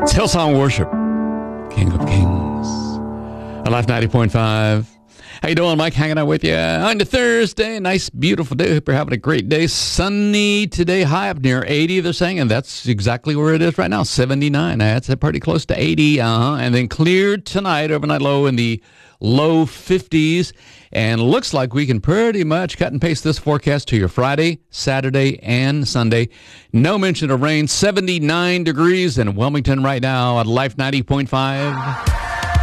It's Hillsong Worship, King of Kings. Life 90.5. How you doing, Mike? Hanging out with you on the Thursday. Nice, beautiful day. Hope you're having a great day. Sunny today, high up near 80, they're saying, and that's exactly where it is right now, 79. That's pretty close to 80, and then cleared tonight, overnight low in the low 50s, and looks like we can pretty much cut and paste this forecast to your Friday, Saturday, and Sunday. No mention of rain. 79 degrees in Wilmington right now at Life 90.5.